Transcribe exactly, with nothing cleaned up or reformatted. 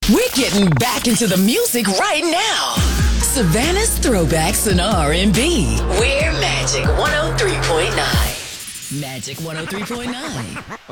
We're getting back into the music right now. Savannah's Throwbacks and R and B. We're Magic one oh three point nine. Magic one oh three point nine.